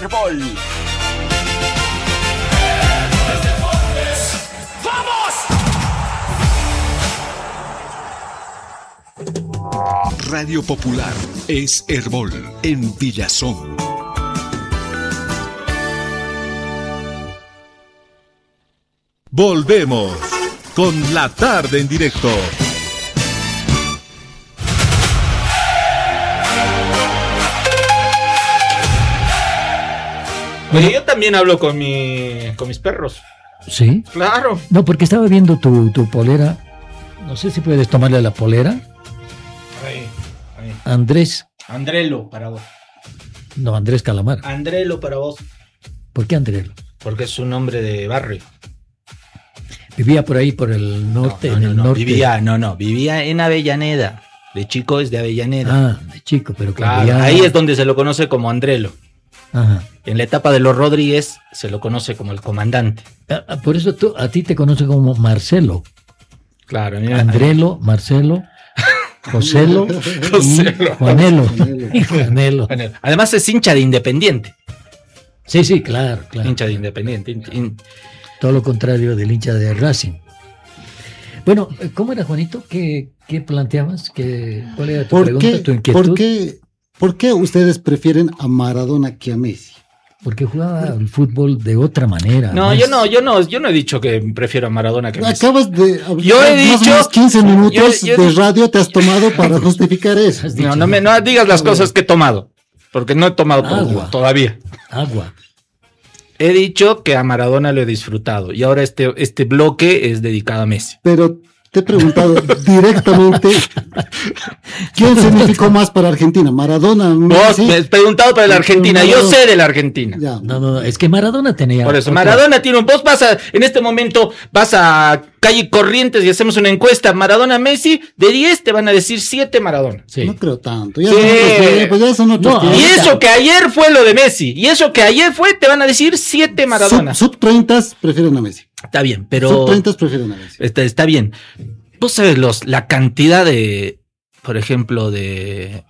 Herbol. Radio Popular es Herbol en Villazón. Volvemos con la tarde en directo. Oye, yo también hablo con mis perros. ¿Sí? Claro. No, porque estaba viendo tu polera. No sé si puedes tomarle la polera. Ahí. Andrés. Andrelo para vos. No, Andrés Calamar. Andrelo para vos. ¿Por qué Andrelo? Porque es un nombre de barrio. Vivía por ahí, por el norte, norte. Vivía en Avellaneda. De chico es de Avellaneda. Ah, de chico, pero claro, ya... ahí es donde se lo conoce como Andrelo. Ajá. En la etapa de los Rodríguez se lo conoce como el comandante. Por eso a ti te conoce como Marcelo. Claro. Andrelo, Marcelo, Joselo y Juanelo. Juanelo. Además es hincha de Independiente. Sí, claro. Hincha de Independiente. Todo lo contrario del hincha de Racing. Bueno, ¿cómo era, Juanito? ¿Qué planteabas? ¿Cuál era tu pregunta, tu inquietud? ¿Por qué ustedes prefieren a Maradona que a Messi? Porque jugaba el fútbol de otra manera. No, yo no he dicho que prefiero a Maradona que a Messi. Acabas de hablar, yo he dicho, más o menos 15 minutos de radio te has tomado para justificar eso. No digas las cosas que he tomado, porque no he tomado todavía. Agua. He dicho que a Maradona lo he disfrutado y ahora este bloque es dedicado a Messi. Pero te he preguntado directamente ¿quién significó más para Argentina? ¿Maradona? Vos me has preguntado para la Argentina, yo sé de la Argentina. Ya. No, es que Maradona tenía... Por eso, Maradona tiene vos en este momento vas a calle Corrientes y hacemos una encuesta, Maradona, Messi, de 10 te van a decir 7 Maradona. Sí. No creo tanto. Ya son otros y eso que ayer fue lo de Messi, y eso que ayer fue, te van a decir 7 Maradona. Sub 30 prefieren a Messi. Está bien, pero... Sub 30 prefieren a Messi. Está bien. Vos sabés la cantidad de, por ejemplo, de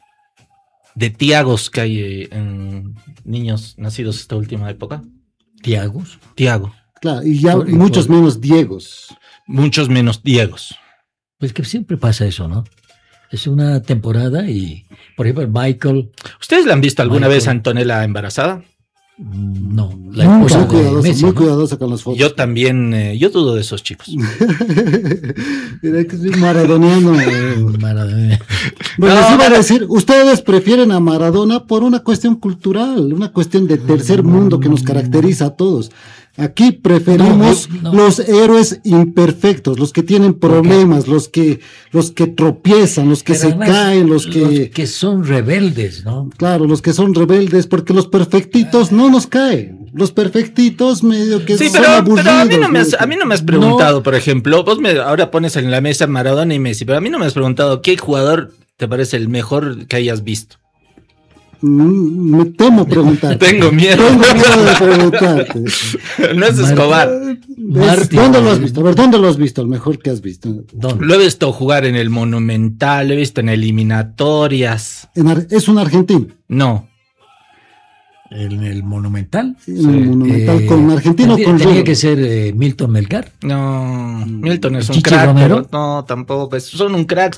Tiagos que hay en niños nacidos esta última época. ¿Tiagos? Tiago. Claro, y ya muchos menos Diegos. Muchos menos Diegos. Pues que siempre pasa eso, ¿no? Es una temporada y, por ejemplo, Michael... ¿Ustedes la han visto alguna vez a Antonella embarazada? No, la esposa de Messi, muy cuidadosa con las fotos. Yo también, yo dudo de esos chicos. Mira que soy maradoniano. Maradona. Bueno, les iba a decir, ustedes prefieren a Maradona por una cuestión cultural, una cuestión de tercer mundo que nos caracteriza a todos. Aquí preferimos los héroes imperfectos, los que tienen problemas, los que tropiezan, los que se caen, los que son rebeldes, ¿no? Claro, los que son rebeldes, porque los perfectitos no nos caen. Los perfectitos medio que son aburridos. Pero a mí no me has preguntado, por ejemplo, ahora pones en la mesa Maradona y Messi, pero a mí no me has preguntado qué jugador te parece el mejor que hayas visto. Me temo preguntarte. Tengo miedo de preguntarte. No es Escobar. ¿Dónde lo has visto? A ver, ¿dónde lo has visto? El mejor que has visto. ¿Dónde? Lo he visto jugar en el Monumental, lo he visto en eliminatorias. ¿Es un argentino? No. ¿En el Monumental? Sí, en el Monumental con argentino. ¿Tenía que ser Milton Melgar? No, Milton es un crack, pero no, tampoco. Son un crack,